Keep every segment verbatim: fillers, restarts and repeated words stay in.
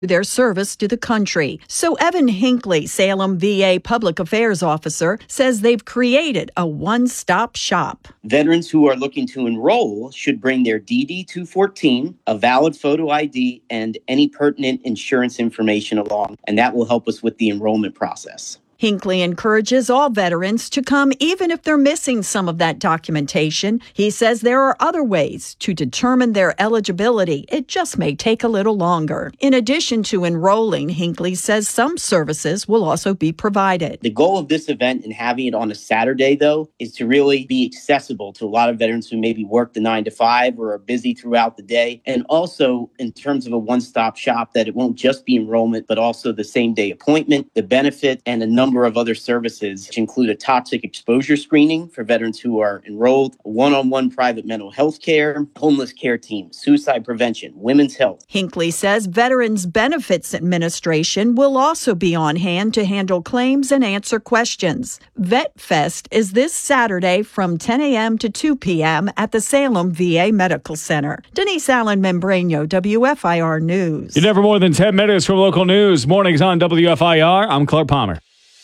their service to the country. So Evan Hinckley, Salem V A Public Affairs Officer, says they've created a one-stop shop. Veterans who are looking to enroll should bring their D D two fourteen, a valid photo I D, and any pertinent insurance information along, and that will help us with the enrollment process. Hinckley encourages all veterans to come even if they're missing some of that documentation. He says there are other ways to determine their eligibility. It just may take a little longer. In addition to enrolling, Hinckley says some services will also be provided. The goal of this event and having it on a Saturday, though, is to really be accessible to a lot of veterans who maybe work the nine to five or are busy throughout the day. And also in terms of a one-stop shop, that it won't just be enrollment, but also the same-day appointment, the benefit, and a number of other services, which include a toxic exposure screening for veterans who are enrolled, one-on-one private mental health care, homeless care team, suicide prevention, women's health. Hinckley says Veterans Benefits Administration will also be on hand to handle claims and answer questions. Vet Fest is this Saturday from ten a.m. to two p.m. at the Salem V A Medical Center. Denise Allen Membrano, W F I R News. You're never more than ten minutes from local news. Mornings on W F I R. I'm Clark Palmer.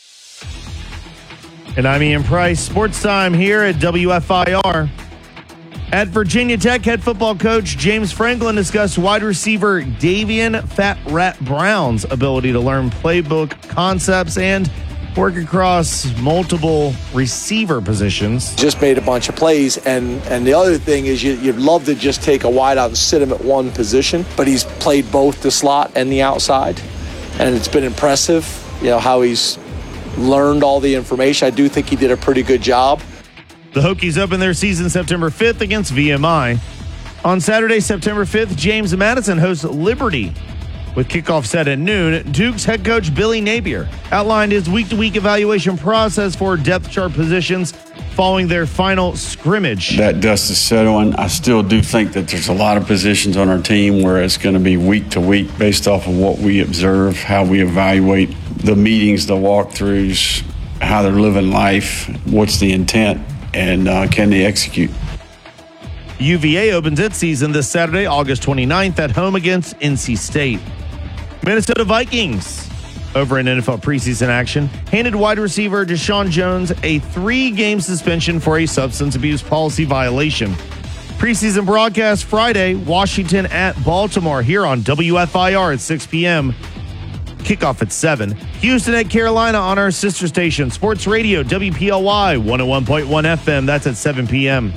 And I'm Ian Price. Sports time here at W F I R. At Virginia Tech, head football coach James Franklin discussed wide receiver Davian Fat Rat Brown's ability to learn playbook concepts and work across multiple receiver positions. Just made a bunch of plays, and and the other thing is you, you'd love to just take a wide out and sit him at one position, but he's played both the slot and the outside, and it's been impressive, you know, how he's learned all the information. I do think he did a pretty good job. The Hokies open their season September fifth against V M I. On Saturday, September fifth, James Madison hosts Liberty with kickoff set at noon. Duke's head coach Billy Napier outlined his week-to-week evaluation process for depth chart positions following their final scrimmage. That dust is settling. I still do think that there's a lot of positions on our team where it's going to be week to week based off of what we observe, how we evaluate the meetings, the walkthroughs, how they're living life, what's the intent, and uh, can they execute. U V A opens its season this Saturday, August twenty-ninth at home against N C State. Minnesota Vikings, over in N F L preseason action, handed wide receiver Deshaun Jones a three-game suspension for a substance abuse policy violation. Preseason broadcast Friday, Washington at Baltimore here on W F I R at six p.m. Kickoff at seven. Houston at Carolina on our sister station, Sports Radio, W P L Y, one oh one point one F M. That's at seven p.m.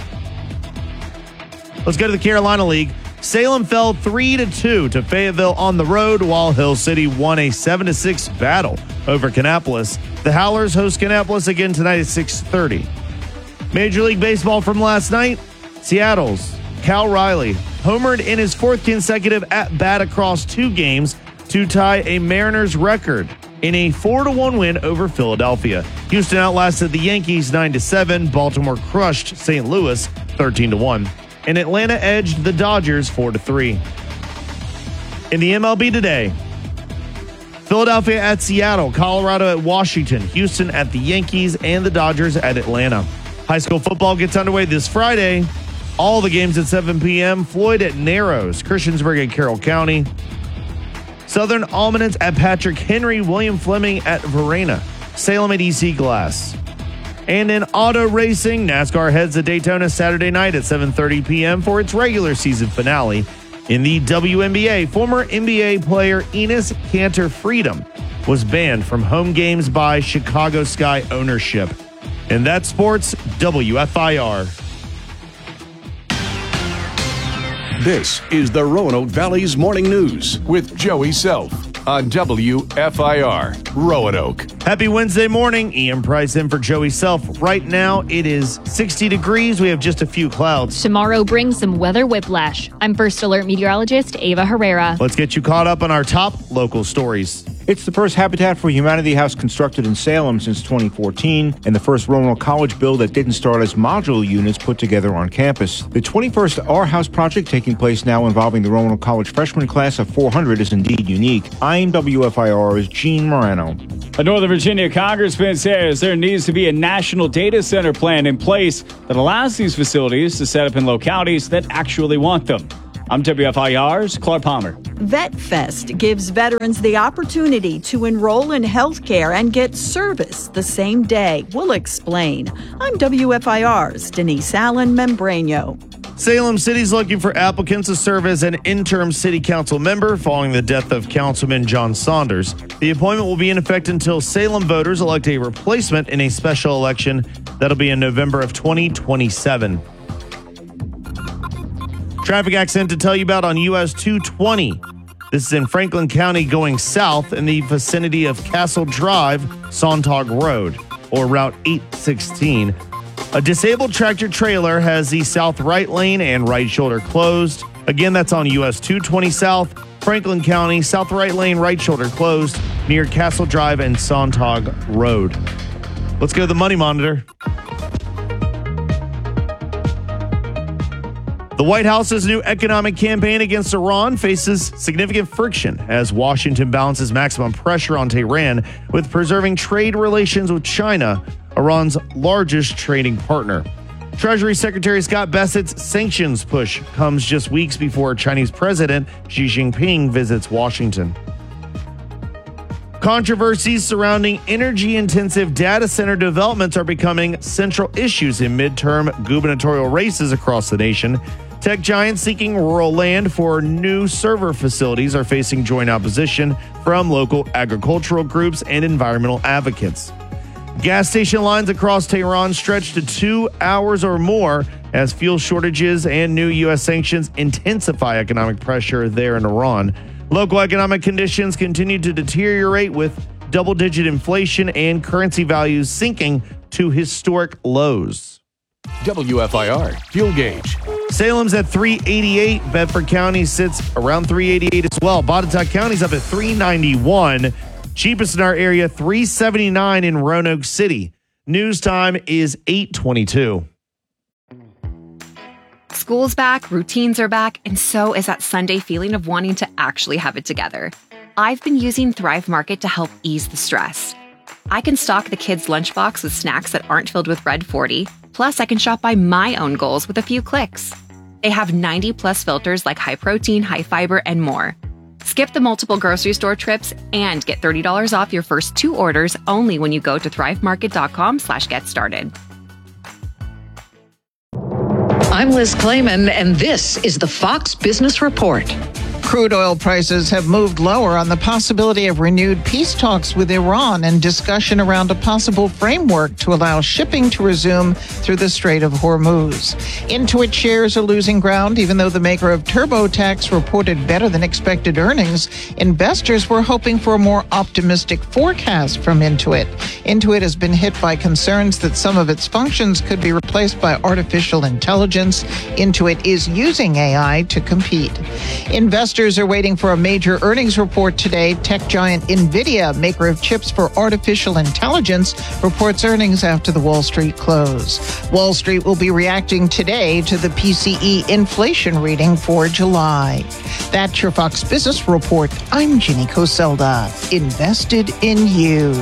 Let's go to the Carolina League. Salem fell three to two to Fayetteville on the road, while Hill City won a seven to six battle over Kannapolis. The Howlers host Kannapolis again tonight at six thirty. Major League Baseball from last night. Seattle's Cal Riley homered in his fourth consecutive at-bat across two games to tie a Mariners record in a four to one win over Philadelphia. Houston outlasted the Yankees nine to seven. Baltimore crushed Saint Louis thirteen to one. And Atlanta edged the Dodgers four to three. In the M L B today, Philadelphia at Seattle, Colorado at Washington, Houston at the Yankees, and the Dodgers at Atlanta. High school football gets underway this Friday. All the games at seven p.m. Floyd at Narrows, Christiansburg at Carroll County, Southern Almonds at Patrick Henry, William Fleming at Varina, Salem at E C Glass. And in auto racing, NASCAR heads to Daytona Saturday night at seven thirty p.m. for its regular season finale. In the W N B A, former N B A player Enes Kanter Freedom was banned from home games by Chicago Sky ownership. And that's sports, W F I R. This is the Roanoke Valley's Morning News with Joey Self on W F I R, Roanoke. Happy Wednesday morning. Ian Price in for Joey Self. Right now, it is sixty degrees. We have just a few clouds. Tomorrow brings some weather whiplash. I'm First Alert meteorologist Ava Herrera. Let's get you caught up on our top local stories. It's the first Habitat for Humanity house constructed in Salem since twenty fourteen, and the first Roanoke College build that didn't start as modular units put together on campus. The twenty-first Our House project, taking place now involving the Roanoke College freshman class of four hundred, is indeed unique. I'm W F I R's Gene Morano. A Northern Virginia congressman says there needs to be a national data center plan in place that allows these facilities to set up in localities that actually want them. I'm W F I R's Clark Palmer. VetFest gives veterans the opportunity to enroll in health care and get service the same day. We'll explain. I'm W F I R's Denise Allen Membrano. Salem City's looking for applicants to serve as an interim city council member following the death of Councilman John Saunders. The appointment will be in effect until Salem voters elect a replacement in a special election that'll be in November of twenty twenty-seven. Traffic accident to tell you about on U S two twenty. This is in Franklin County going south in the vicinity of Castle Drive, Sontag Road, or Route eight sixteen. A disabled tractor trailer has the south right lane and right shoulder closed. Again, that's on U S two twenty South, Franklin County, south right lane, right shoulder closed near Castle Drive and Sontag Road. Let's go to the Money Monitor. The White House's new economic campaign against Iran faces significant friction as Washington balances maximum pressure on Tehran with preserving trade relations with China, Iran's largest trading partner. Treasury Secretary Scott Bessett's sanctions push comes just weeks before Chinese President Xi Jinping visits Washington. Controversies surrounding energy-intensive data center developments are becoming central issues in midterm gubernatorial races across the nation. Tech giants seeking rural land for new server facilities are facing joint opposition from local agricultural groups and environmental advocates. Gas station lines across Tehran stretch to two hours or more as fuel shortages and new U S sanctions intensify economic pressure there in Iran. Local economic conditions continue to deteriorate with double-digit inflation and currency values sinking to historic lows. W F I R Fuel Gauge. Salem's at three eighty-eight. Bedford County sits around three eighty-eight as well. Botetourt County's up at three ninety-one. Cheapest in our area, three seventy-nine in Roanoke City. News time is eight twenty-two. School's back, routines are back, and so is that Sunday feeling of wanting to actually have it together. I've been using Thrive Market to help ease the stress. I can stock the kids' lunchbox with snacks that aren't filled with Red forty, plus I can shop by my own goals with a few clicks. They have ninety plus filters like high protein, high fiber, and more. Skip the multiple grocery store trips and get thirty dollars off your first two orders only when you go to thrivemarket.com slash get started. I'm Liz Clayman, and this is the Fox Business Report. Crude oil prices have moved lower on the possibility of renewed peace talks with Iran and discussion around a possible framework to allow shipping to resume through the Strait of Hormuz. Intuit shares are losing ground, even though the maker of TurboTax reported better than expected earnings. Investors were hoping for a more optimistic forecast from Intuit. Intuit has been hit by concerns that some of its functions could be replaced by artificial intelligence. Intuit is using A I to compete. Investors are waiting for a major earnings report today. Tech giant NVIDIA, maker of chips for artificial intelligence, reports earnings after the Wall Street close. Wall Street will be reacting today to the P C E inflation reading for July. That's your Fox Business Report. I'm Ginny Coselda. Invested in you.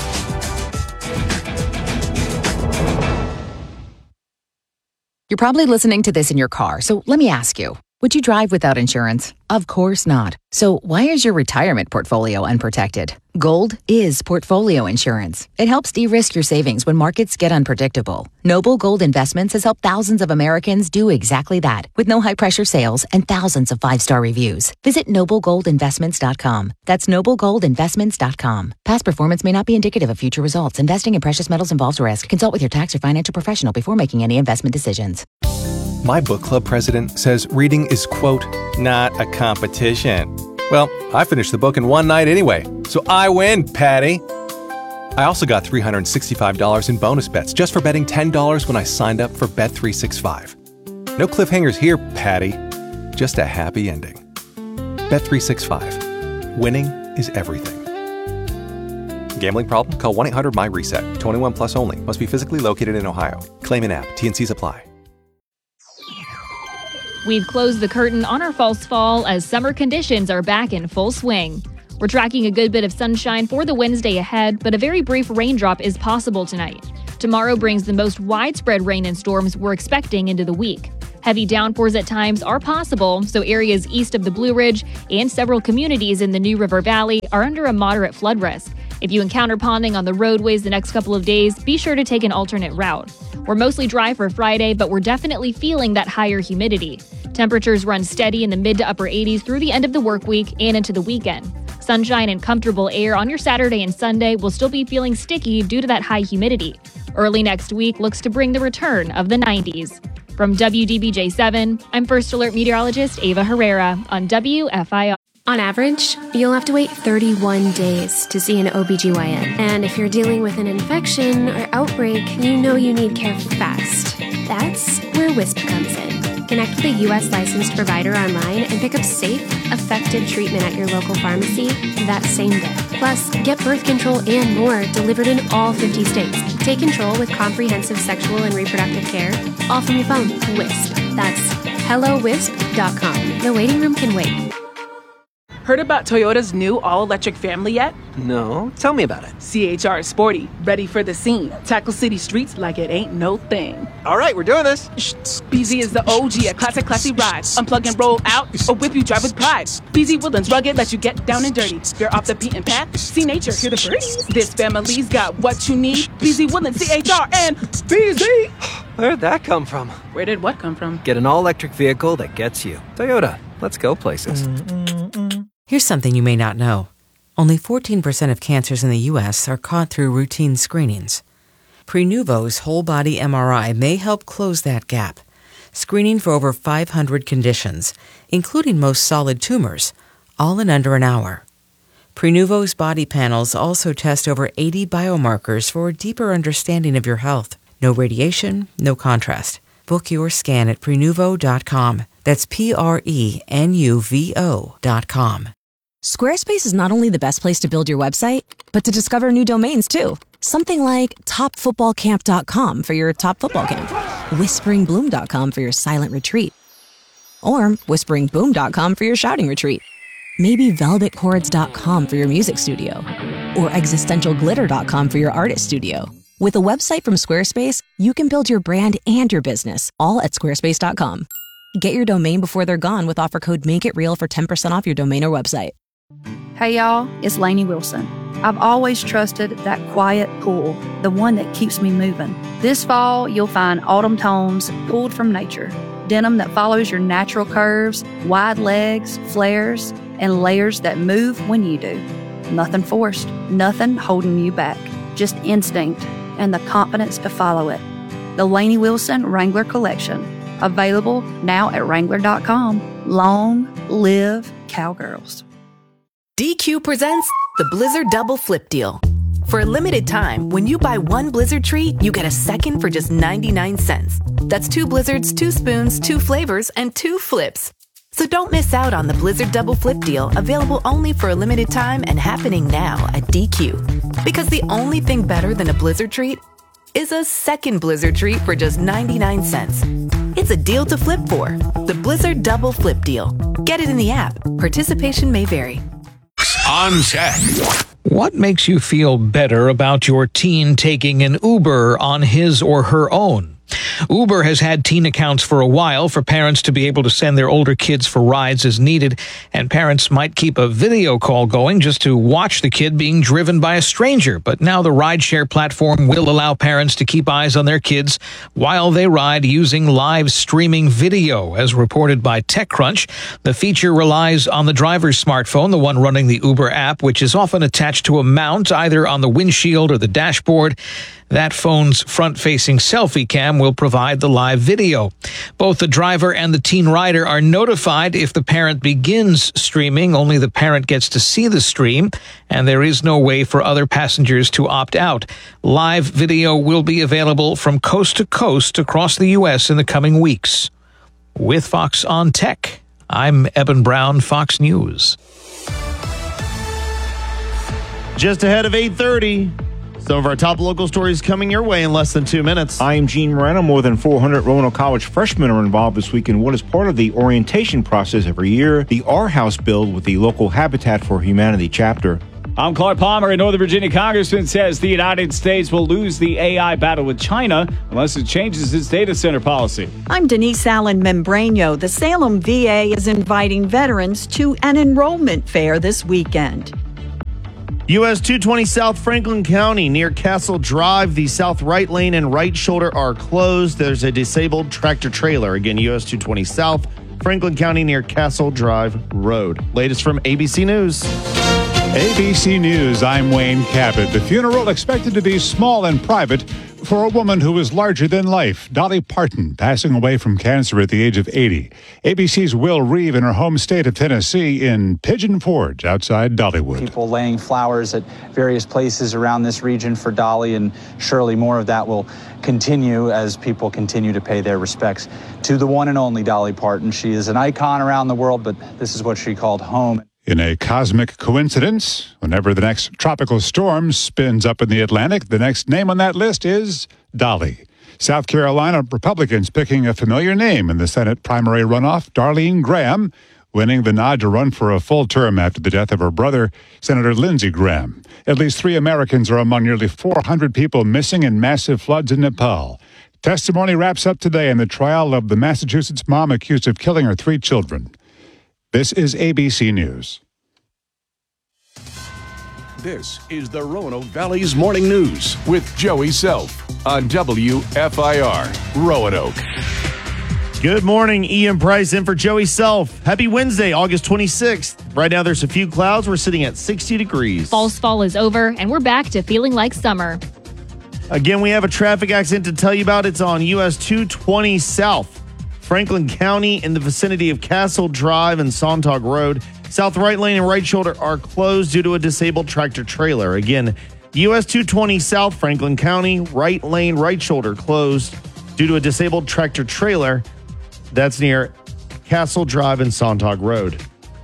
You're probably listening to this in your car, so let me ask you. Would you drive without insurance? Of course not. So why is your retirement portfolio unprotected? Gold is portfolio insurance. It helps de-risk your savings when markets get unpredictable. Noble Gold Investments has helped thousands of Americans do exactly that with no high-pressure sales and thousands of five-star reviews. Visit noble gold investments dot com. That's noble gold investments dot com. Past performance may not be indicative of future results. Investing in precious metals involves risk. Consult with your tax or financial professional before making any investment decisions. My book club president says reading is, quote, not a competition. Well, I finished the book in one night anyway, so I win, Patty. I also got three hundred sixty-five dollars in bonus bets just for betting ten dollars when I signed up for Bet three sixty-five. No cliffhangers here, Patty. Just a happy ending. Bet three sixty-five. Winning is everything. Gambling problem? Call one eight hundred my reset. twenty-one plus only. Must be physically located in Ohio. Claim an app. T N Cs apply. We've closed the curtain on our false fall as summer conditions are back in full swing. We're tracking a good bit of sunshine for the Wednesday ahead, but a very brief raindrop is possible tonight. Tomorrow brings the most widespread rain and storms we're expecting into the week. Heavy downpours at times are possible, so areas east of the Blue Ridge and several communities in the New River Valley are under a moderate flood risk. If you encounter ponding on the roadways the next couple of days, be sure to take an alternate route. We're mostly dry for Friday, but we're definitely feeling that higher humidity. Temperatures run steady in the mid to upper eighties through the end of the work week and into the weekend. Sunshine and comfortable air on your Saturday and Sunday will still be feeling sticky due to that high humidity. Early next week looks to bring the return of the nineties. From W D B J seven, I'm First Alert meteorologist Ava Herrera on W F I R. On average, you'll have to wait thirty-one days to see an O B G Y N. And if you're dealing with an infection or outbreak, you know you need care fast. That's where Wisp comes in. Connect with a U S licensed provider online and pick up safe, effective treatment at your local pharmacy that same day. Plus, get birth control and more delivered in all fifty states. Take control with comprehensive sexual and reproductive care, all from your phone. Wisp. That's hello wisp dot com. The waiting room can wait. Heard about Toyota's new all-electric family yet? No, tell me about it. C H R is sporty, ready for the scene. Tackle city streets like it ain't no thing. All right, we're doing this. B Z is the O G, a classic, classy ride. Unplug and roll out, or whip you drive with pride. B Z Woodlands rugged, let you get down and dirty. You're off the beaten path, see nature, hear the birdies. This family's got what you need. B Z Woodlands, C H R, and B Z. Where'd that come from? Where did what come from? Get an all-electric vehicle that gets you. Toyota, let's go places. Here's something you may not know. Only fourteen percent of cancers in the U S are caught through routine screenings. Prenuvo's whole-body M R I may help close that gap, screening for over five hundred conditions, including most solid tumors, all in under an hour. Prenuvo's body panels also test over eighty biomarkers for a deeper understanding of your health. No radiation, no contrast. Book your scan at prenuvo dot com. That's P R E N U V O dot com. Squarespace is not only the best place to build your website, but to discover new domains too. Something like top football camp dot com for your top football camp, whispering bloom dot com for your silent retreat, or whispering boom dot com for your shouting retreat. Maybe velvet chords dot com for your music studio, or existential glitter dot com for your artist studio. With a website from Squarespace, you can build your brand and your business all at squarespace dot com. Get your domain before they're gone with offer code MAKEITREAL for ten percent off your domain or website. Hey y'all, it's Lainey Wilson. I've always trusted that quiet pool, the one that keeps me moving. This fall, you'll find autumn tones pulled from nature. Denim that follows your natural curves, wide legs, flares, and layers that move when you do. Nothing forced, nothing holding you back. Just instinct and the confidence to follow it. The Lainey Wilson Wrangler Collection. Available now at wrangler dot com. Long live Cowgirls. D Q presents the Blizzard Double Flip Deal. For a limited time, when you buy one Blizzard treat, you get a second for just ninety-nine cents. That's two Blizzards, two spoons, two flavors, and two flips. So don't miss out on the Blizzard Double Flip Deal, available only for a limited time and happening now at D Q. Because the only thing better than a Blizzard treat is a second Blizzard treat for just ninety-nine cents. It's a deal to flip for. The Blizzard Double Flip Deal. Get it in the app. Participation may vary. On Tech. What makes you feel better about your teen taking an Uber on his or her own? Uber has had teen accounts for a while for parents to be able to send their older kids for rides as needed, and parents might keep a video call going just to watch the kid being driven by a stranger. But now the rideshare platform will allow parents to keep eyes on their kids while they ride using live streaming video. As reported by TechCrunch, the feature relies on the driver's smartphone, the one running the Uber app, which is often attached to a mount either on the windshield or the dashboard. That phone's front-facing selfie cam will provide the live video. Both the driver and the teen rider are notified if the parent begins streaming. Only the parent gets to see the stream, and there is no way for other passengers to opt out. Live video will be available from coast to coast across the U S in the coming weeks. With Fox on Tech, I'm Eben Brown, Fox News. Just ahead of eight thirty. Some of our top local stories coming your way in less than two minutes. I am Gene Moreno. More than four hundred Roanoke College freshmen are involved this week in what is part of the orientation process every year, the Our House build with the local Habitat for Humanity chapter. I'm Clark Palmer. A Northern Virginia congressman says the United States will lose the A I battle with China unless it changes its data center policy. I'm Denise Allen Membranio. The Salem V A is inviting veterans to an enrollment fair this weekend. U S two twenty South Franklin County near Castle Drive. The south right lane and right shoulder are closed. There's a disabled tractor trailer. Again, U S two twenty South Franklin County near Castle Drive Road. Latest from A B C News. A B C News, I'm Wayne Cabot. The funeral expected to be small and private for a woman who was larger than life, Dolly Parton, passing away from cancer at the age of eighty. A B C's Will Reeve in her home state of Tennessee in Pigeon Forge outside Dollywood. People laying flowers at various places around this region for Dolly, and surely more of that will continue as people continue to pay their respects to the one and only Dolly Parton. She is an icon around the world, but this is what she called home. In a cosmic coincidence, whenever the next tropical storm spins up in the Atlantic, the next name on that list is Dolly. South Carolina Republicans picking a familiar name in the Senate primary runoff, Darlene Graham, winning the nod to run for a full term after the death of her brother, Senator Lindsey Graham. At least three Americans are among nearly four hundred people missing in massive floods in Nepal. Testimony wraps up today in the trial of the Massachusetts mom accused of killing her three children. This is A B C News. This is the Roanoke Valley's Morning News with Joey Self on W F I R Roanoke. Good morning, Ian Price in for Joey Self. Happy Wednesday, August twenty-sixth. Right now there's a few clouds. We're sitting at sixty degrees. False fall is over, and we're back to feeling like summer. Again, we have a traffic accident to tell you about. It's on U S two twenty South Franklin County in the vicinity of Castle Drive and Sonntag Road. South right lane and right shoulder are closed due to a disabled tractor trailer. Again, U S two twenty South Franklin County, right lane, right shoulder closed due to a disabled tractor trailer. That's near Castle Drive and Sonntag Road.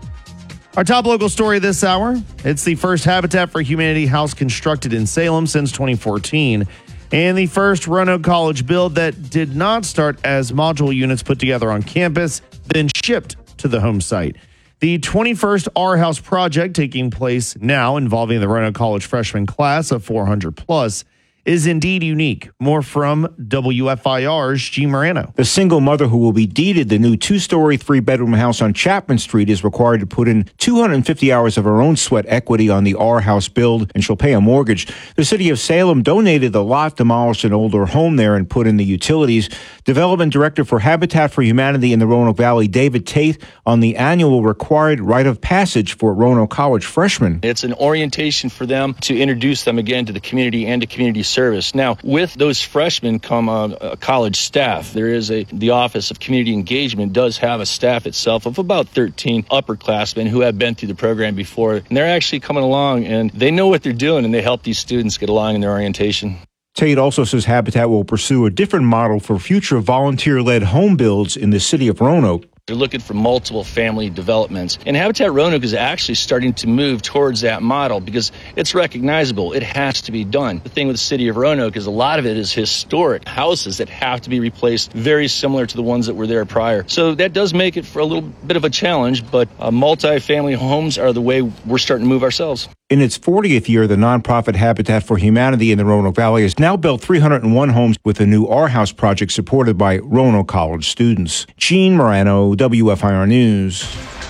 Our top local story this hour, it's the first Habitat for Humanity house constructed in Salem since twenty fourteen. And the first Roanoke College build that did not start as module units put together on campus, then shipped to the home site. The twenty-first R House project taking place now involving the Roanoke College freshman class of four hundred plus is indeed unique. More from W F I R's G. Morano. The single mother who will be deeded the new two-story, three-bedroom house on Chapman Street is required to put in two hundred fifty hours of her own sweat equity on the R House build, and she'll pay a mortgage. The city of Salem donated the lot, demolished an older home there, and put in the utilities. Development Director for Habitat for Humanity in the Roanoke Valley, David Tate, on the annual required rite of passage for Roanoke College freshmen. It's an orientation for them to introduce them again to the community and to community service. Now, with those freshmen come uh, a college staff. There is a the Office of Community Engagement does have a staff itself of about thirteen upperclassmen who have been through the program before, and they're actually coming along and they know what they're doing, and they help these students get along in their orientation. Tate also says Habitat will pursue a different model for future volunteer-led home builds in the city of Roanoke. They're looking for multiple family developments. And Habitat Roanoke is actually starting to move towards that model because it's recognizable. It has to be done. The thing with the city of Roanoke is a lot of it is historic houses that have to be replaced, very similar to the ones that were there prior. So that does make it for a little bit of a challenge, but uh, multi-family homes are the way we're starting to move ourselves. In its fortieth year, the nonprofit Habitat for Humanity in the Roanoke Valley has now built three hundred one homes with a new R House project supported by Roanoke College students. Gene Morano, W F I R News.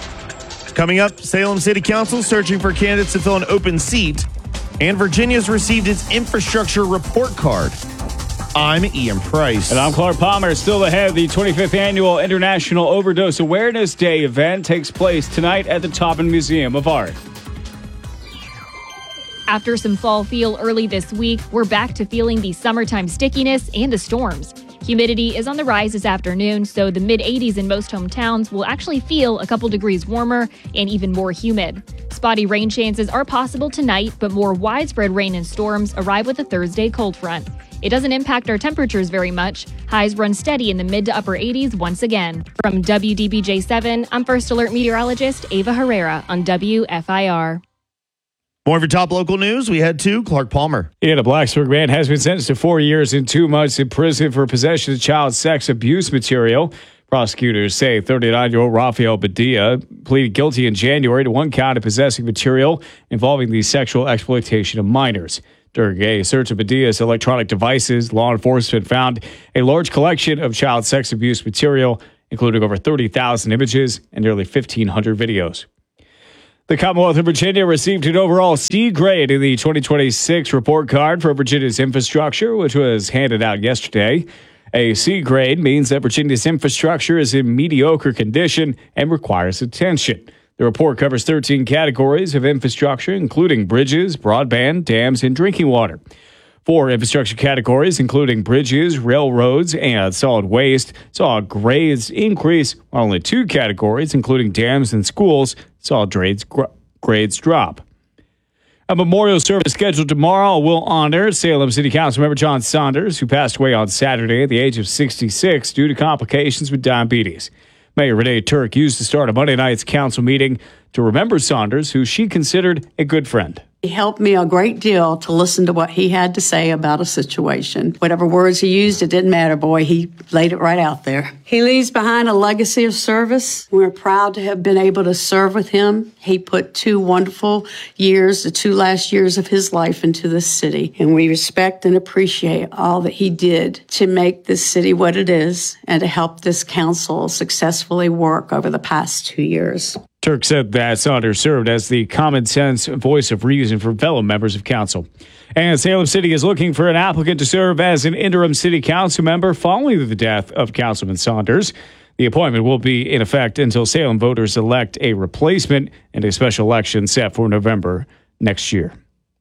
Coming up, Salem City Council searching for candidates to fill an open seat, and Virginia's received its infrastructure report card. I'm Ian Price. And I'm Clark Palmer. Still ahead, the twenty-fifth Annual International Overdose Awareness Day event takes place tonight at the Taubman Museum of Art. After some fall feel early this week, we're back to feeling the summertime stickiness and the storms. Humidity is on the rise this afternoon, so the mid eighties in most hometowns will actually feel a couple degrees warmer and even more humid. Spotty rain chances are possible tonight, but more widespread rain and storms arrive with a Thursday cold front. It doesn't impact our temperatures very much. Highs run steady in the mid to upper eighties once again. From W D B J seven, I'm First Alert meteorologist Ava Herrera on W F I R. More of your top local news, we head to Clark Palmer. Yeah, a Blacksburg man has been sentenced to four years and two months in prison for possession of child sex abuse material. Prosecutors say thirty-nine-year-old Rafael Badia pleaded guilty in January to one count of possessing material involving the sexual exploitation of minors. During a search of Badia's electronic devices, law enforcement found a large collection of child sex abuse material, including over thirty thousand images and nearly fifteen hundred videos. The Commonwealth of Virginia received an overall C grade in the twenty twenty-six report card for Virginia's infrastructure, which was handed out yesterday. A C grade means that Virginia's infrastructure is in mediocre condition and requires attention. The report covers thirteen categories of infrastructure, including bridges, broadband, dams, and drinking water. Four infrastructure categories, including bridges, railroads, and solid waste, saw grades increase, while only two categories, including dams and schools, saw grades, grades drop. A memorial service scheduled tomorrow will honor Salem City Council member John Saunders, who passed away on Saturday at the age of sixty-six due to complications with diabetes. Mayor Renee Turk used to start a Monday night's council meeting to remember Saunders, who she considered a good friend. He helped me a great deal to listen to what he had to say about a situation. Whatever words he used, it didn't matter, boy. He laid it right out there. He leaves behind a legacy of service. We're proud to have been able to serve with him. He put two wonderful years, the two last years of his life, into this city. And we respect and appreciate all that he did to make this city what it is and to help this council successfully work over the past two years. Turk said that Saunders served as the common sense voice of reason for fellow members of council. And Salem City is looking for an applicant to serve as an interim city council member following the death of Councilman Saunders. The appointment will be in effect until Salem voters elect a replacement and a special election set for November next year.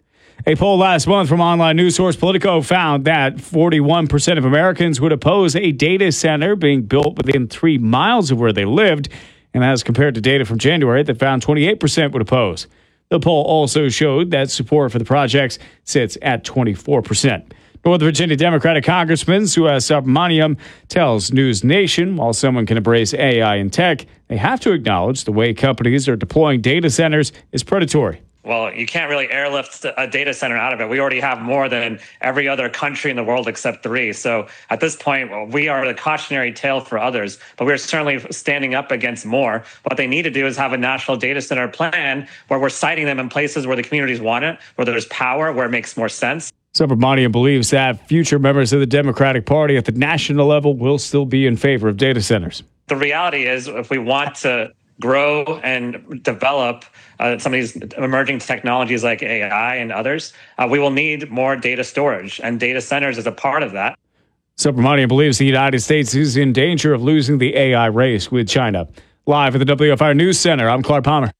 A poll last month from online news source Politico found that forty-one percent of Americans would oppose a data center being built within three miles of where they lived. And as compared to data from January that found twenty-eight percent would oppose. The poll also showed that support for the projects sits at twenty-four percent. Northern Virginia Democratic Congressman Suha Subramaniam tells News Nation while someone can embrace A I and tech, they have to acknowledge the way companies are deploying data centers is predatory. Well, you can't really airlift a data center out of it. We already have more than every other country in the world except three. So at this point, well, we are the cautionary tale for others, but we're certainly standing up against more. What they need to do is have a national data center plan where we're siting them in places where the communities want it, where there's power, where it makes more sense. Subramaniam believes that future members of the Democratic Party at the national level will still be in favor of data centers. The reality is, if we want to grow and develop uh, some of these emerging technologies like A I and others, uh, we will need more data storage, and data centers is a part of that. Subramaniam believes the United States is in danger of losing the A I race with China. Live at the W F I News Center, I'm Clark Palmer.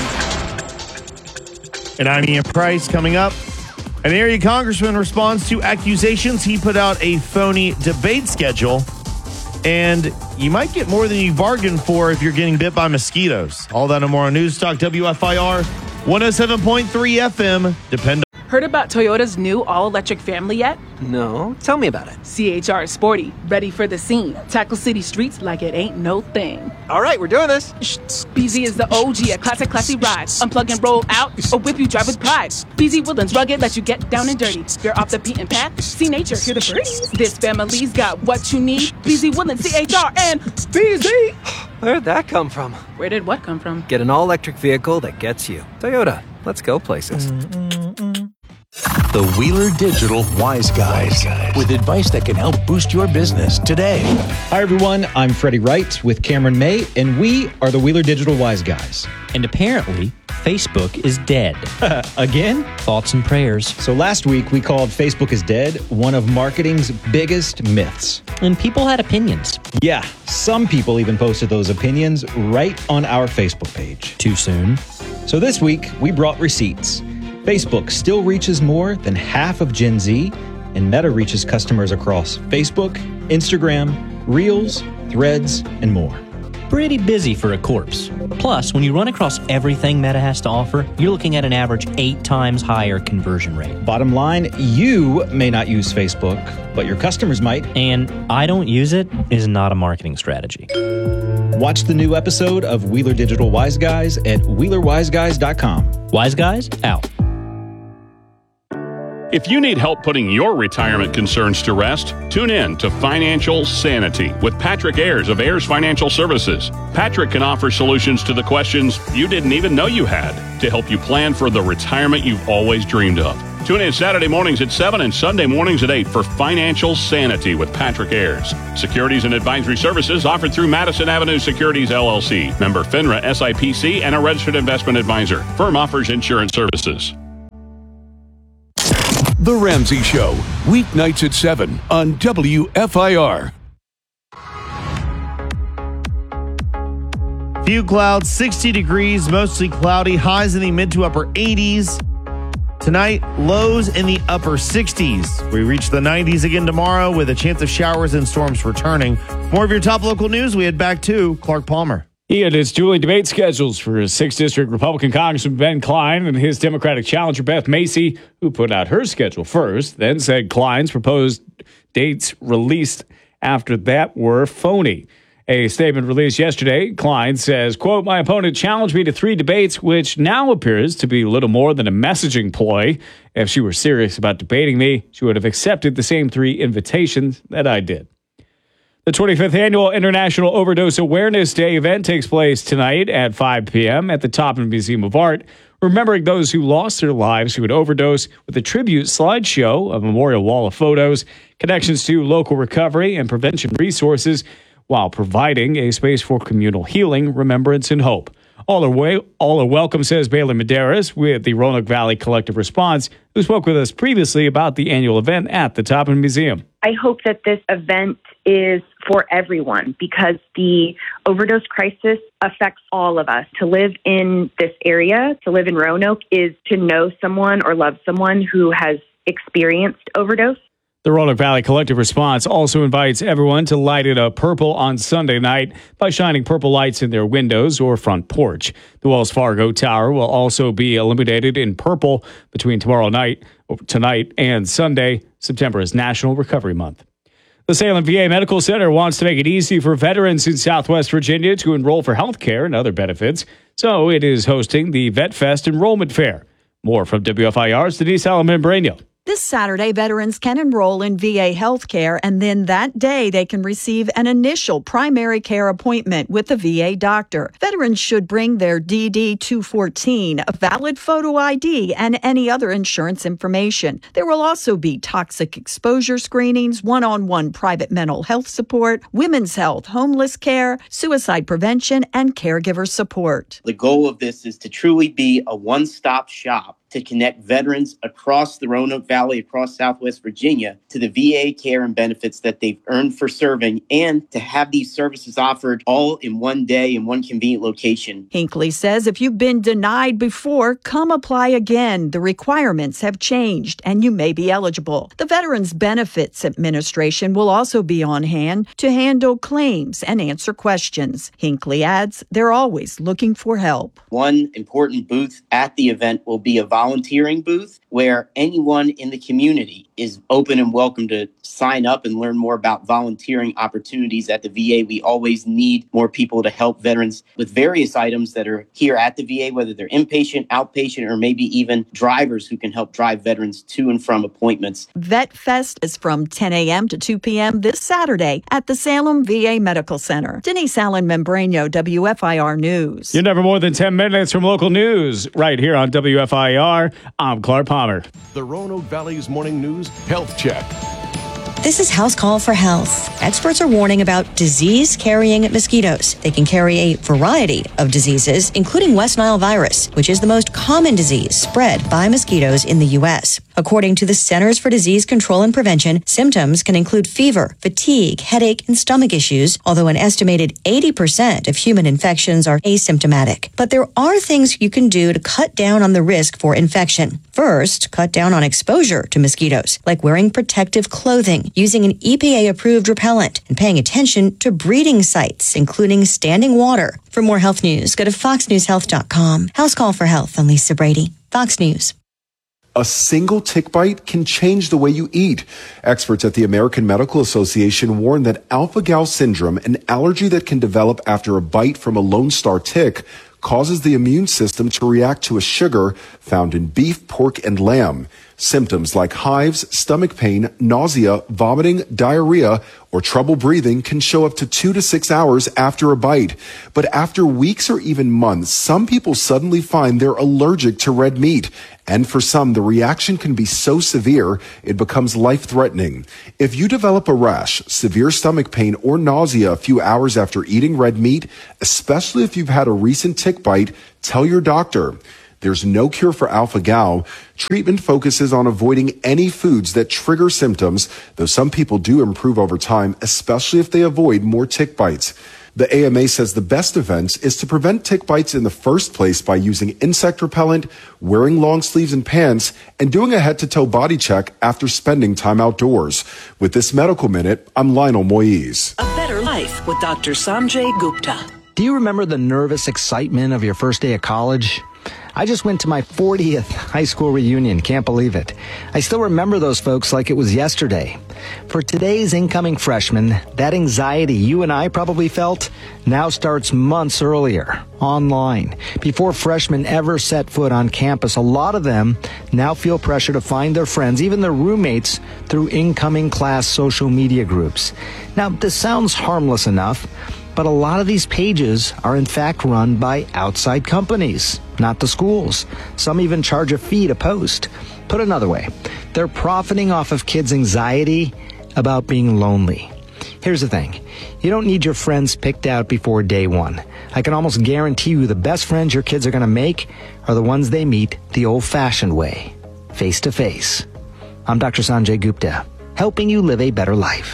And I'm Ian Price. Coming up, an area congressman responds to accusations he put out a phony debate schedule. And you might get more than you bargained for if you're getting bit by mosquitoes. All that and more on News Talk W F I R one oh seven point three F M. Depend. Heard about Toyota's new all-electric family yet? No. Tell me about it. C H R is sporty, ready for the scene. Tackle city streets like it ain't no thing. All right, we're doing this. B Z is the O G, a classic, classy ride. Unplug and roll out, or whip you drive with pride. B Z Woodlands rugged, let you get down and dirty. You're off the beaten path, see nature, hear the birdies. This family's got what you need. B Z Woodlands, C H R, and B Z. Where'd that come from? Where did what come from? Get an all-electric vehicle that gets you. Toyota, let's go places. Mm-mm-mm. The Wheeler Digital Wise Guys, with advice that can help boost your business today. Hi, everyone. I'm Freddie Wright with Cameron May, and we are the Wheeler Digital Wise Guys. And apparently, Facebook is dead. Again? Thoughts and prayers. So last week, we called Facebook is dead one of marketing's biggest myths. And people had opinions. Yeah, some people even posted those opinions right on our Facebook page. Too soon. So this week, we brought receipts. Facebook still reaches more than half of Gen Z, and Meta reaches customers across Facebook, Instagram, Reels, Threads, and more. Pretty busy for a corpse. Plus, when you run across everything Meta has to offer, you're looking at an average eight times higher conversion rate. Bottom line, you may not use Facebook, but your customers might. And I don't use it is not a marketing strategy. Watch the new episode of Wheeler Digital Wise Guys at wheeler wise guys dot com. Wise Guys, out. If you need help putting your retirement concerns to rest, tune in to Financial Sanity with Patrick Ayers of Ayers Financial Services. Patrick can offer solutions to the questions you didn't even know you had to help you plan for the retirement you've always dreamed of. Tune in Saturday mornings at seven and Sunday mornings at eight for Financial Sanity with Patrick Ayers. Securities and advisory services offered through Madison Avenue Securities, L L C. Member FINRA S I P C and a registered investment advisor. Firm offers insurance services. The Ramsey Show, weeknights at seven on W F I R. Few clouds, sixty degrees, mostly cloudy, highs in the mid to upper eighties. Tonight, lows in the upper sixties. We reach the nineties again tomorrow with a chance of showers and storms returning. More of your top local news. We head back to Clark Palmer. He had his dueling debate schedules for his sixth District Republican Congressman Ben Cline and his Democratic challenger Beth Macy, who put out her schedule first, then said Cline's proposed dates released after that were phony. A statement released yesterday, Cline says, quote, my opponent challenged me to three debates, which now appears to be little more than a messaging ploy. If she were serious about debating me, she would have accepted the same three invitations that I did. The twenty-fifth Annual International Overdose Awareness Day event takes place tonight at five p.m. at the Toppin Museum of Art, remembering those who lost their lives to an overdose with a tribute slideshow, a memorial wall of photos, connections to local recovery and prevention resources, while providing a space for communal healing, remembrance, and hope. All are, way, all are welcome, says Bailey Medeiros with the Roanoke Valley Collective Response, who spoke with us previously about the annual event at the Toppin Museum. I hope that this event is for everyone because the overdose crisis affects all of us. To live in this area, to live in Roanoke, is to know someone or love someone who has experienced overdose. The Roanoke Valley Collective Response also invites everyone to light it up purple on Sunday night by shining purple lights in their windows or front porch. The Wells Fargo Tower will also be illuminated in purple between tomorrow night, tonight, and Sunday. September is National Recovery Month. The Salem V A Medical Center wants to make it easy for veterans in Southwest Virginia to enroll for health care and other benefits, so it is hosting the Vet Fest Enrollment Fair. More from W F I R's Denise Allen-Membrano. This Saturday, veterans can enroll in V A health care, and then that day they can receive an initial primary care appointment with a V A doctor. Veterans should bring their D D two fourteen, a valid photo I D, and any other insurance information. There will also be toxic exposure screenings, one-on-one private mental health support, women's health, homeless care, suicide prevention, and caregiver support. The goal of this is to truly be a one-stop shop to connect veterans across the Roanoke Valley, across Southwest Virginia, to the V A care and benefits that they've earned for serving, and to have these services offered all in one day in one convenient location. Hinckley says if you've been denied before, come apply again. The requirements have changed, and you may be eligible. The Veterans Benefits Administration will also be on hand to handle claims and answer questions. Hinckley adds they're always looking for help. One important booth at the event will be a volunteering booth where anyone in the community is open and welcome to sign up and learn more about volunteering opportunities at the V A. We always need more people to help veterans with various items that are here at the V A, whether they're inpatient, outpatient, or maybe even drivers who can help drive veterans to and from appointments. Vet Fest is from ten a.m. to two p.m. this Saturday at the Salem V A Medical Center. Denise Allen-Membrano, W F I R News. You're never more than ten minutes from local news right here on W F I R. I'm Clark Palmer. The Roanoke Valley's Morning News Health Check. This is House Call for Health. Experts are warning about disease-carrying mosquitoes. They can carry a variety of diseases, including West Nile virus, which is the most common disease spread by mosquitoes in the U S. According to the Centers for Disease Control and Prevention, symptoms can include fever, fatigue, headache, and stomach issues, although an estimated eighty percent of human infections are asymptomatic. But there are things you can do to cut down on the risk for infection. First, cut down on exposure to mosquitoes, like wearing protective clothing, using an E P A-approved repellent, and paying attention to breeding sites, including standing water. For more health news, go to fox news health dot com. House Call for Health. I'm Lisa Brady, Fox News. A single tick bite can change the way you eat. Experts at the American Medical Association warn that alpha-gal syndrome, an allergy that can develop after a bite from a Lone Star tick, causes the immune system to react to a sugar found in beef, pork, and lamb. Symptoms like hives, stomach pain, nausea, vomiting, diarrhea, or trouble breathing can show up to two to six hours after a bite. But after weeks or even months, some people suddenly find they're allergic to red meat. And for some, the reaction can be so severe, it becomes life-threatening. If you develop a rash, severe stomach pain, or nausea a few hours after eating red meat, especially if you've had a recent tick bite, tell your doctor. There's no cure for alpha-gal. Treatment focuses on avoiding any foods that trigger symptoms, though some people do improve over time, especially if they avoid more tick bites. The A M A says the best defense is to prevent tick bites in the first place by using insect repellent, wearing long sleeves and pants, and doing a head-to-toe body check after spending time outdoors. With this Medical Minute, I'm Lionel Moise. A better life with Doctor Sanjay Gupta. Do you remember the nervous excitement of your first day of college? I just went to my fortieth high school reunion. Can't believe it. I still remember those folks like it was yesterday. For today's incoming freshmen, that anxiety you and I probably felt now starts months earlier, online. Before freshmen ever set foot on campus, a lot of them now feel pressure to find their friends, even their roommates, through incoming class social media groups. Now, this sounds harmless enough, but a lot of these pages are in fact run by outside companies, not the schools. Some even charge a fee to post. Put another way, they're profiting off of kids' anxiety about being lonely. Here's the thing. You don't need your friends picked out before day one. I can almost guarantee you the best friends your kids are going to make are the ones they meet the old-fashioned way, face-to-face. I'm Doctor Sanjay Gupta, helping you live a better life.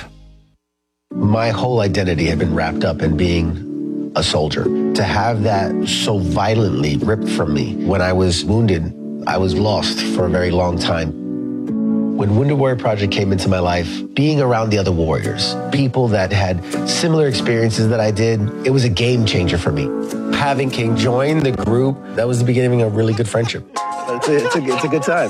My whole identity had been wrapped up in being a soldier. To have that so violently ripped from me when I was wounded, I was lost for a very long time. When Wounded Warrior Project came into my life, being around the other warriors, people that had similar experiences that I did, it was a game changer for me. Having King join the group, that was the beginning of a really good friendship. It's a, it's a, it's a good time.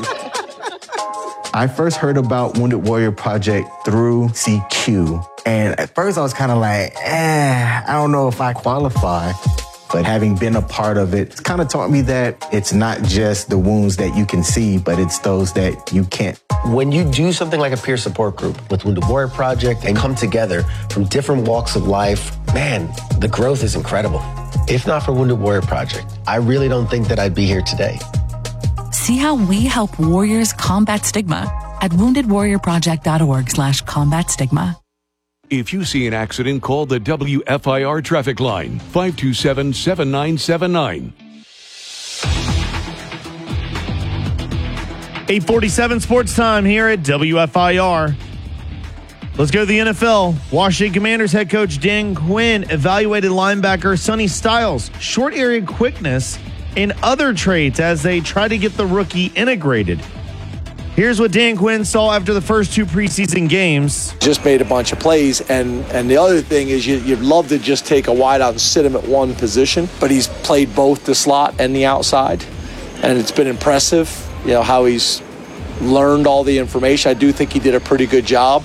I first heard about Wounded Warrior Project through C Q. And at first I was kind of like, eh, I don't know if I qualify. But having been a part of it, it's kind of taught me that it's not just the wounds that you can see, but it's those that you can't. When you do something like a peer support group with Wounded Warrior Project and come together from different walks of life, man, the growth is incredible. If not for Wounded Warrior Project, I really don't think that I'd be here today. See how we help warriors combat stigma at wounded warrior project dot org slash combat stigma. If you see an accident, call the W F I R traffic line, five two seven, seven nine seven nine. eight forty-seven sports time here at W F I R. Let's go to the N F L. Washington Commanders head coach Dan Quinn evaluated linebacker Sonny Styles' short area quickness and other traits as they try to get the rookie integrated. Here's what Dan Quinn saw after the first two preseason games. Just made a bunch of plays, and, and the other thing is you, you'd love to just take a wideout and sit him at one position, but he's played both the slot and the outside, and it's been impressive, you know, how he's learned all the information. I do think he did a pretty good job.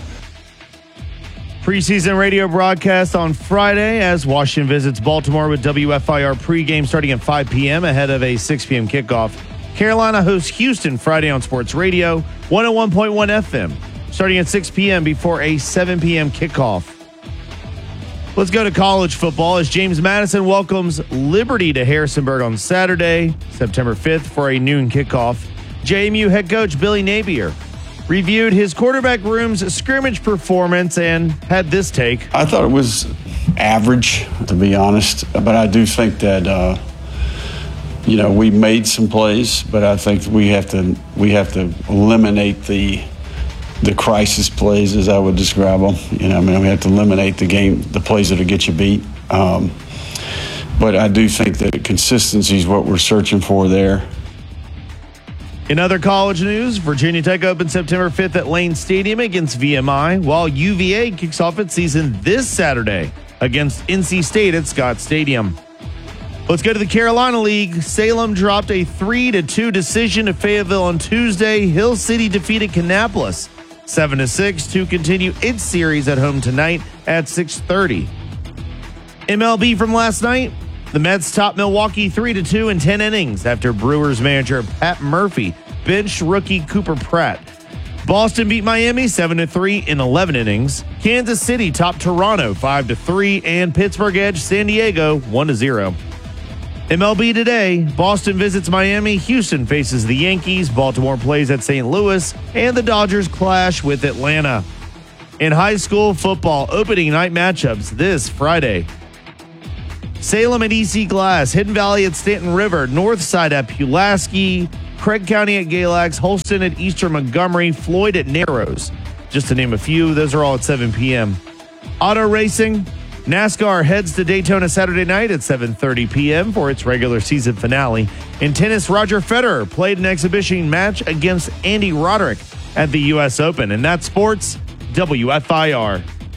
Preseason radio broadcast on Friday as Washington visits Baltimore with W F I R pregame starting at five p.m. ahead of a six p.m. kickoff. Carolina hosts Houston Friday on Sports Radio, one oh one point one F M, starting at six p.m. before a seven p.m. kickoff. Let's go to college football as James Madison welcomes Liberty to Harrisonburg on Saturday, September fifth for a noon kickoff. J M U head coach Billy Napier reviewed his quarterback room's scrimmage performance and had this take. I thought it was average, to be honest, but I do think that uh, you know, we made some plays, but I think we have to we have to eliminate the the crisis plays, as I would describe them. You know, I mean, we have to eliminate the game, the plays that'll get you beat. Um, but I do think that consistency is what we're searching for there. In other college news, Virginia Tech opens September fifth at Lane Stadium against V M I, while U V A kicks off its season this Saturday against N C State at Scott Stadium. Let's go to the Carolina League. Salem dropped a three to two decision to Fayetteville on Tuesday. Hill City defeated Kannapolis seven to six to continue its series at home tonight at six thirty. M L B from last night. The Mets topped Milwaukee three to two in ten innings after Brewers manager Pat Murphy benched rookie Cooper Pratt. Boston beat Miami seven to three in eleven innings. Kansas City topped Toronto five to three, and Pittsburgh edged San Diego one to zero. M L B today, Boston visits Miami, Houston faces the Yankees, Baltimore plays at Saint Louis, and the Dodgers clash with Atlanta. In high school football, opening night matchups this Friday. Salem at E C Glass, Hidden Valley at Stanton River, Northside at Pulaski, Craig County at Galax, Holston at Eastern Montgomery, Floyd at Narrows. Just to name a few, those are all at seven p.m. Auto racing, NASCAR heads to Daytona Saturday night at seven thirty p.m. for its regular season finale. In tennis, Roger Federer played an exhibition match against Andy Roddick at the U S Open. And that's sports, W F I R.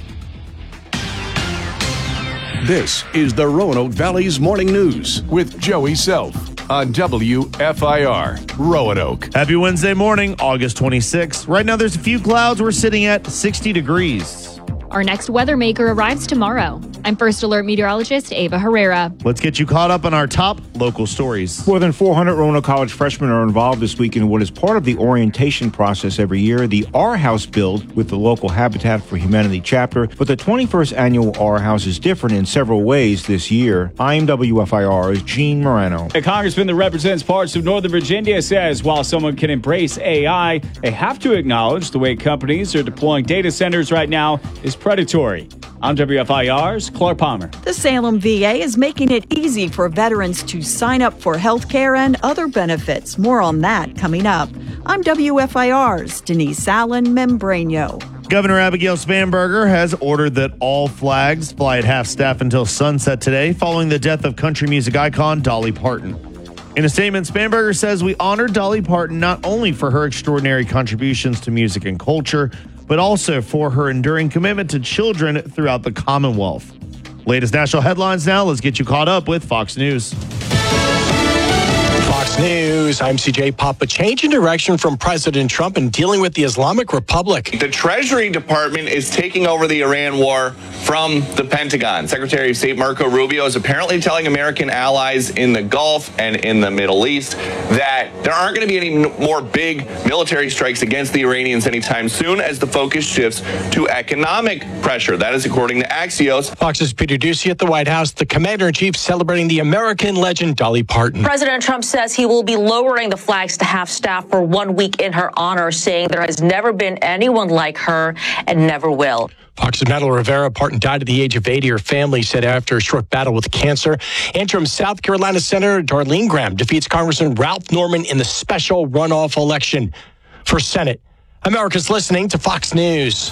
This is the Roanoke Valley's Morning News with Joey Self on W F I R, Roanoke. Happy Wednesday morning, August twenty-sixth. Right now, there's a few clouds. We're sitting at sixty degrees. Our next weather maker arrives tomorrow. I'm First Alert meteorologist Ava Herrera. Let's get you caught up on our top local stories. More than four hundred Roanoke College freshmen are involved this week in what is part of the orientation process every year, the R House build with the local Habitat for Humanity chapter. But the twenty-first annual R House is different in several ways this year. I'm W F I R's Gene Morano. A congressman that represents parts of Northern Virginia says while someone can embrace A I, they have to acknowledge the way companies are deploying data centers right now is predatory. I'm W F I R's Clark Palmer. The Salem V A is making it easy for veterans to sign up for health care and other benefits. More on that coming up. I'm W F I R's Denise Allen Membrano. Governor Abigail Spanberger has ordered that all flags fly at half-staff until sunset today following the death of country music icon Dolly Parton. In a statement, Spanberger says we honor Dolly Parton not only for her extraordinary contributions to music and culture, but also for her enduring commitment to children throughout the Commonwealth. Latest national headlines now. Let's get you caught up with Fox News. Fox News, I'm C J Papa. Change in direction from President Trump in dealing with the Islamic Republic. The Treasury Department is taking over the Iran war from the Pentagon. Secretary of State Marco Rubio is apparently telling American allies in the Gulf and in the Middle East that there aren't going to be any more big military strikes against the Iranians anytime soon as the focus shifts to economic pressure. That is according to Axios. Fox's Peter Ducey at the White House, the commander-in-chief celebrating the American legend Dolly Parton. President Trump says he will be lowering the flags to half-staff for one week in her honor, saying there has never been anyone like her and never will. Fox's Madeline Rivera, Parton died at the age of eighty. Her family said after a short battle with cancer. Interim South Carolina Senator Darlene Graham defeats Congressman Ralph Norman in the special runoff election for Senate. America's listening to Fox News.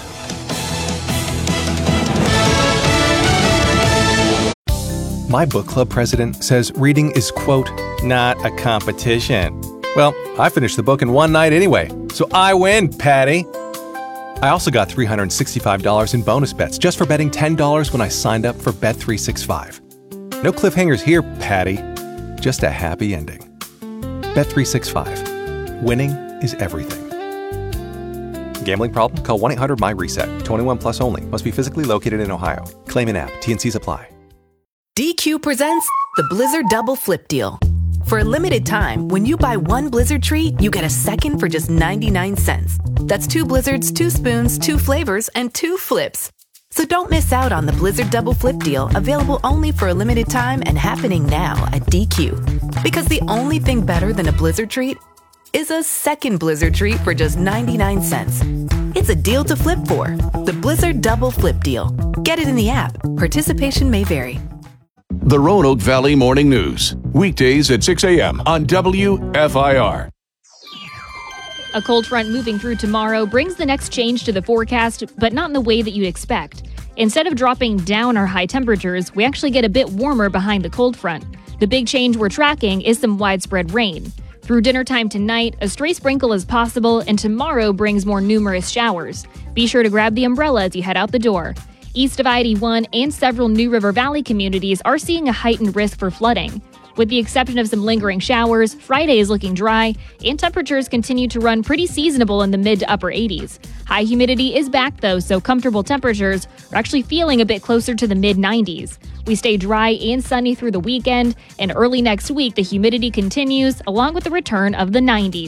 My book club president says reading is, quote, not a competition. Well, I finished the book in one night anyway, so I win, Patty. I also got three hundred sixty-five dollars in bonus bets just for betting ten dollars when I signed up for Bet three sixty-five. No cliffhangers here, Patty. Just a happy ending. Bet three sixty-five. Winning is everything. Gambling problem? Call one eight hundred M Y RESET. twenty-one plus only. Must be physically located in Ohio. Claim in app. T N Cs apply. D Q presents the Blizzard Double Flip Deal. For a limited time, when you buy one Blizzard treat, you get a second for just ninety-nine cents. That's two Blizzards, two spoons, two flavors, and two flips. So don't miss out on the Blizzard Double Flip Deal, available only for a limited time and happening now at D Q. Because the only thing better than a Blizzard treat is a second Blizzard treat for just ninety-nine cents. It's a deal to flip for. The Blizzard Double Flip Deal. Get it in the app. Participation may vary. The Roanoke Valley Morning News, weekdays at six a.m. on W F I R. A cold front moving through tomorrow brings the next change to the forecast, but not in the way that you'd expect. Instead of dropping down our high temperatures, we actually get a bit warmer behind the cold front. The big change we're tracking is some widespread rain. Through dinner time tonight, a stray sprinkle is possible, and tomorrow brings more numerous showers. Be sure to grab the umbrella as you head out the door. East of I eighty-one and several New River Valley communities are seeing a heightened risk for flooding. With the exception of some lingering showers, Friday is looking dry, and temperatures continue to run pretty seasonable in the mid to upper eighties. High humidity is back though, so comfortable temperatures are actually feeling a bit closer to the mid nineties. We stay dry and sunny through the weekend, and early next week the humidity continues, along with the return of the nineties.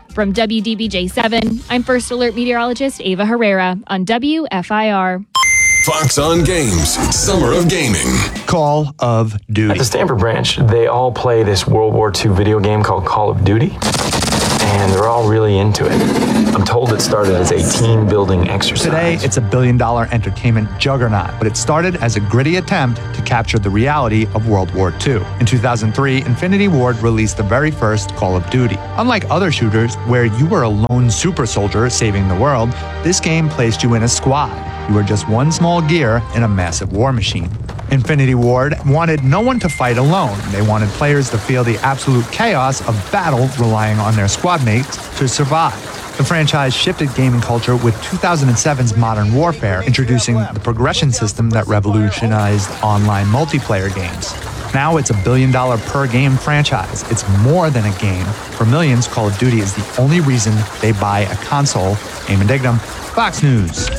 From W D B J seven, I'm First Alert meteorologist Ava Herrera on W F I R. Fox on Games, Summer of Gaming. Call of Duty. At the Stanford branch, they all play this World War Two video game called Call of Duty, and they're all really into it. I'm told it started as a team-building exercise. Today, it's a billion-dollar entertainment juggernaut, but it started as a gritty attempt to capture the reality of World War Two. In two thousand three, Infinity Ward released the very first Call of Duty. Unlike other shooters, where you were a lone super soldier saving the world, this game placed you in a squad. You were just one small gear in a massive war machine. Infinity Ward wanted no one to fight alone. They wanted players to feel the absolute chaos of battle, relying on their squad mates to survive. The franchise shifted gaming culture with two thousand seven's Modern Warfare, introducing the progression system that revolutionized online multiplayer games. Now it's a billion dollar per game franchise. It's more than a game. For millions, Call of Duty is the only reason they buy a console. Eamon Dignam, Fox News.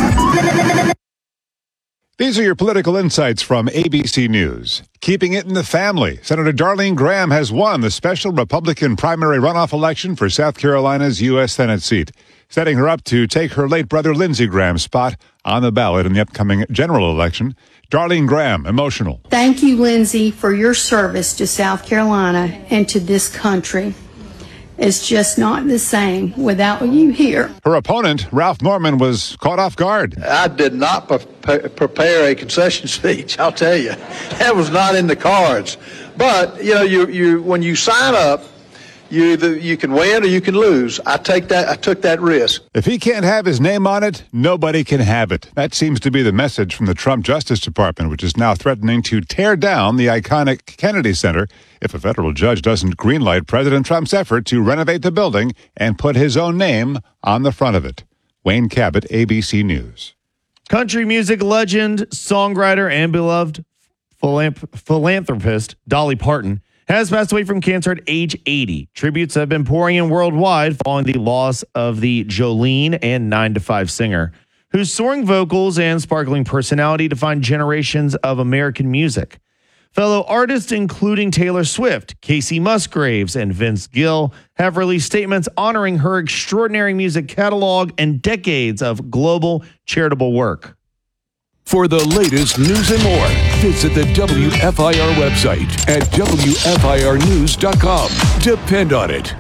These are your political insights from A B C News. Keeping it in the family, Senator Darlene Graham has won the special Republican primary runoff election for South Carolina's U S Senate seat, setting her up to take her late brother Lindsey Graham's spot on the ballot in the upcoming general election. Darlene Graham, emotional. Thank you, Lindsey, for your service to South Carolina and to this country. It's just not the same without you here. Her opponent, Ralph Norman, was caught off guard. I did not pre- prepare a concession speech, I'll tell you. That was not in the cards. But, you know, you, you when you sign up, you either, you can win or you can lose. I take that. I took that risk. If he can't have his name on it, nobody can have it. That seems to be the message from the Trump Justice Department, which is now threatening to tear down the iconic Kennedy Center if a federal judge doesn't greenlight President Trump's effort to renovate the building and put his own name on the front of it. Wayne Cabot, A B C News. Country music legend, songwriter, and beloved philanthrop- philanthropist Dolly Parton has passed away from cancer at age eighty. Tributes have been pouring in worldwide following the loss of the Jolene and nine to five singer, whose soaring vocals and sparkling personality defined generations of American music. Fellow artists, including Taylor Swift, Casey Musgraves, and Vince Gill, have released statements honoring her extraordinary music catalog and decades of global charitable work. For the latest news and more, visit the W F I R website at W F I R news dot com. Depend on it.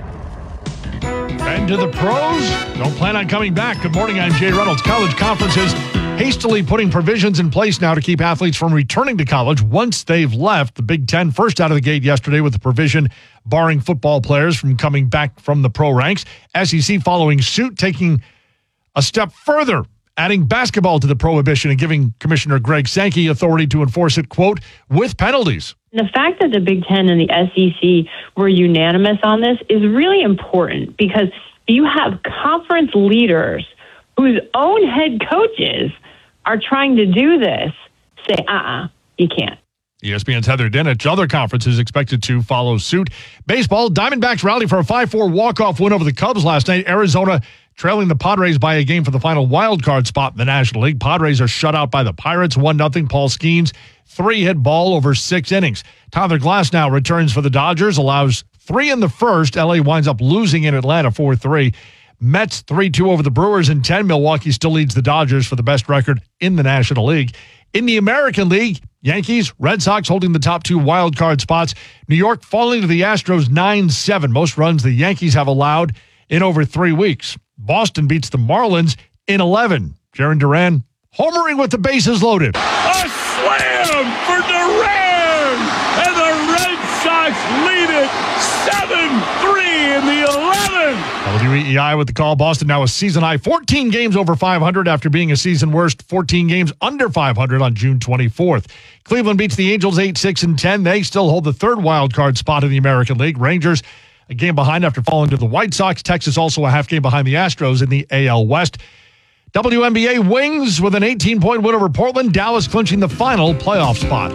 And to the pros, don't plan on coming back. Good morning, I'm Jay Reynolds. College conferences hastily putting provisions in place now to keep athletes from returning to college once they've left. The Big Ten first out of the gate yesterday with the provision barring football players from coming back from the pro ranks. S E C following suit, taking a step further, adding basketball to the prohibition and giving Commissioner Greg Sankey authority to enforce it, quote, with penalties. The fact that the Big Ten and the S E C were unanimous on this is really important because you have conference leaders whose own head coaches are trying to do this say, uh-uh, you can't. E S P N's Heather Dinich. Other conferences expected to follow suit. Baseball, Diamondbacks rally for a five four walk-off win over the Cubs last night. Arizona trailing the Padres by a game for the final wild card spot in the National League. Padres are shut out by the Pirates, one nothing. Paul Skeens, three-hit ball over six innings. Tyler Glasnow returns for the Dodgers, allows three in the first. L A winds up losing in Atlanta four three. Mets three two over the Brewers in ten. Milwaukee still leads the Dodgers for the best record in the National League. In the American League, Yankees, Red Sox holding the top two wild card spots. New York falling to the Astros nine seven. Most runs the Yankees have allowed in over three weeks. Boston beats the Marlins in eleven. Jarren Duran homering with the bases loaded. A slam for Duran, and the Red Sox lead it seven three in the eleventh. W E E I with the call. Boston now a season high fourteen games over five hundred after being a season worst fourteen games under five hundred on June twenty-fourth. Cleveland beats the Angels eight six and ten. They still hold the third wild card spot in the American League. Rangers a game behind after falling to the White Sox. Texas also a half game behind the Astros in the A L West. W N B A Wings with an eighteen-point win over Portland. Dallas clinching the final playoff spot.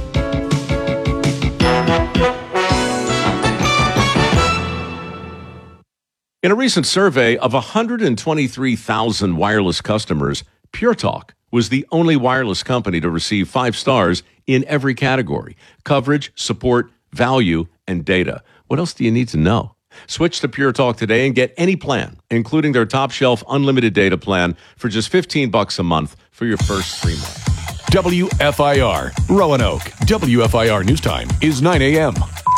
In a recent survey of one hundred twenty-three thousand wireless customers, Pure Talk was the only wireless company to receive five stars in every category: coverage, support, value, and data. What else do you need to know? Switch to Pure Talk today and get any plan, including their top shelf unlimited data plan for just fifteen bucks a month for your first three months. W F I R, Roanoke. W F I R News Time is nine a.m.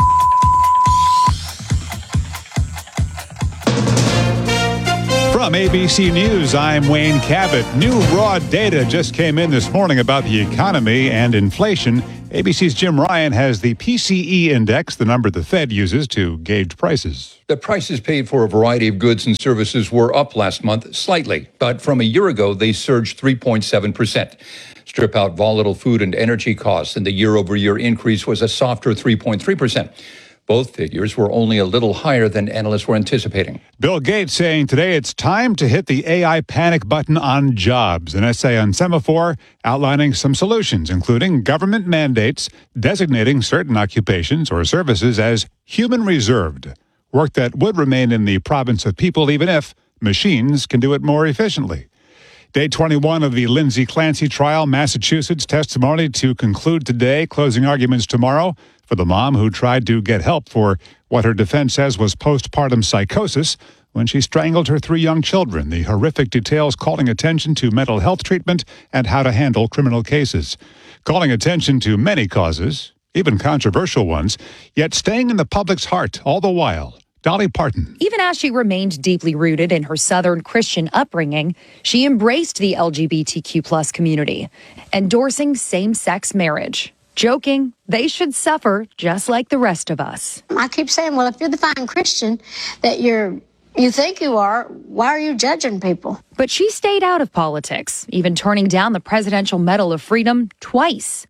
From A B C News, I'm Wayne Cabot. New raw data just came in this morning about the economy and inflation. A B C's Jim Ryan has the P C E index, the number the Fed uses to gauge prices. The prices paid for a variety of goods and services were up last month slightly, but from a year ago, they surged three point seven percent. Strip out volatile food and energy costs, and the year-over-year increase was a softer three point three percent. Both figures were only a little higher than analysts were anticipating. Bill Gates saying today it's time to hit the A I panic button on jobs. An essay on Semaphore outlining some solutions, including government mandates designating certain occupations or services as human reserved, work that would remain in the province of people even if machines can do it more efficiently. Day twenty-one of the Lindsay Clancy trial, Massachusetts testimony to conclude today, closing arguments tomorrow for the mom who tried to get help for what her defense says was postpartum psychosis when she strangled her three young children. The horrific details calling attention to mental health treatment and how to handle criminal cases. Calling attention to many causes, even controversial ones, yet staying in the public's heart all the while. Dolly Parton. Even as she remained deeply rooted in her Southern Christian upbringing, she embraced the L G B T Q plus community, endorsing same-sex marriage, joking they should suffer just like the rest of us. I keep saying, well, if you're the fine Christian that you're you think you are, why are you judging people? But she stayed out of politics, even turning down the Presidential Medal of Freedom twice.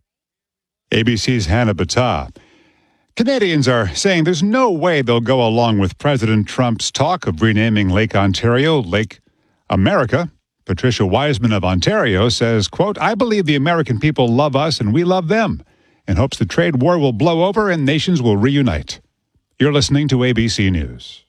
A B C's Hannah Battah. Canadians are saying there's no way they'll go along with President Trump's talk of renaming Lake Ontario Lake America. Patricia Wiseman of Ontario says, quote, I believe the American people love us and we love them, in hopes the trade war will blow over and nations will reunite. You're listening to A B C News.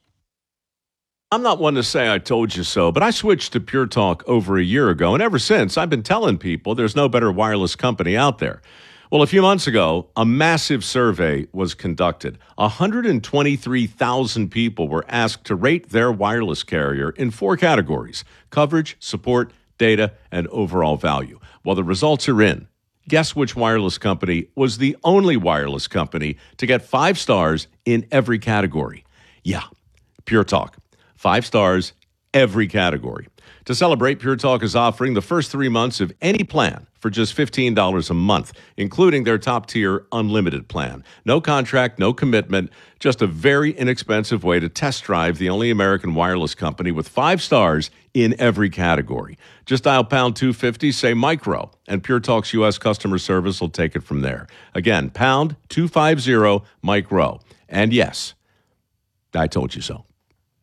I'm not one to say I told you so, but I switched to Pure Talk over a year ago, and ever since, I've been telling people there's no better wireless company out there. Well, a few months ago, a massive survey was conducted. one hundred twenty-three thousand people were asked to rate their wireless carrier in four categories: coverage, support, data, and overall value. Well, the results are in. Guess which wireless company was the only wireless company to get five stars in every category? Yeah, Pure Talk. Five stars, every category. To celebrate, Pure Talk is offering the first three months of any plan for just fifteen dollars a month, including their top-tier unlimited plan. No contract, no commitment, just a very inexpensive way to test drive the only American wireless company with five stars in every category. Just dial pound two fifty, say micro, and Pure Talk's U S customer service will take it from there. Again, pound two fifty, micro. And yes, I told you so.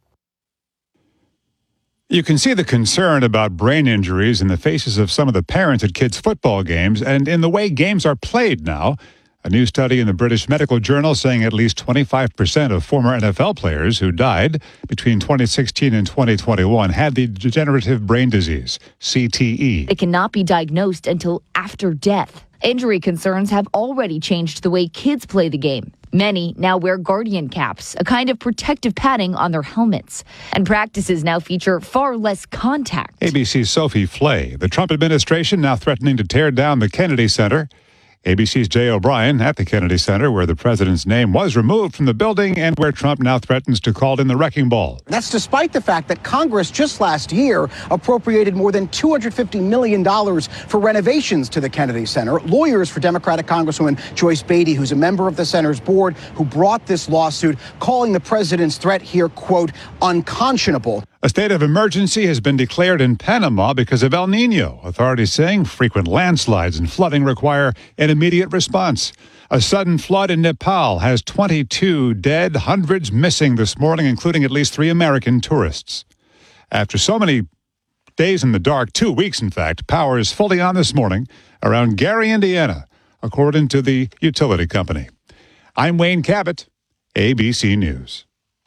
You can see the concern about brain injuries in the faces of some of the parents at kids' football games and in the way games are played now. A new study in the British Medical Journal saying at least twenty-five percent of former N F L players who died between twenty sixteen and twenty twenty-one had the degenerative brain disease, C T E. It cannot be diagnosed until after death. Injury concerns have already changed the way kids play the game. Many now wear guardian caps, a kind of protective padding on their helmets. And practices now feature far less contact. A B C's Sophie Flay. The Trump administration now threatening to tear down the Kennedy Center. A B C's Jay O'Brien at the Kennedy Center, where the president's name was removed from the building and where Trump now threatens to call in the wrecking ball. That's despite the fact that Congress just last year appropriated more than two hundred fifty million dollars for renovations to the Kennedy Center. Lawyers for Democratic Congresswoman Joyce Beatty, who's a member of the center's board, who brought this lawsuit, calling the president's threat here, quote, unconscionable. A state of emergency has been declared in Panama because of El Nino. Authorities saying frequent landslides and flooding require an immediate response. A sudden flood in Nepal has twenty-two dead, hundreds missing this morning, including at least three American tourists. After so many days in the dark, two weeks in fact, power is fully on this morning around Gary, Indiana, according to the utility company. I'm Wayne Cabot, A B C News.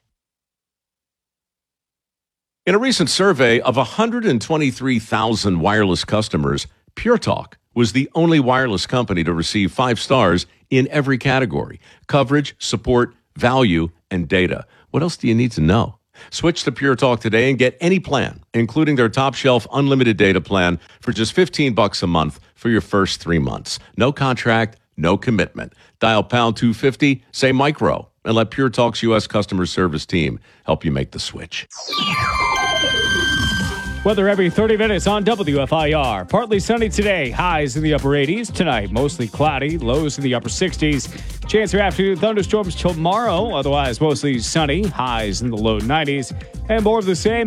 In a recent survey of one hundred twenty-three thousand wireless customers, Pure Talk was the only wireless company to receive five stars in every category: coverage, support, value, and data. What else do you need to know? Switch to Pure Talk today and get any plan, including their top shelf unlimited data plan for just fifteen bucks a month for your first three months. No contract, no commitment. Dial pound two fifty, say micro, and let Pure Talk's U S customer service team help you make the switch. Weather every thirty minutes on W F I R. Partly sunny today, highs in the upper eighties. Tonight, mostly cloudy, lows in the upper sixties. Chance for afternoon thunderstorms tomorrow, otherwise mostly sunny, highs in the low nineties. And more of the same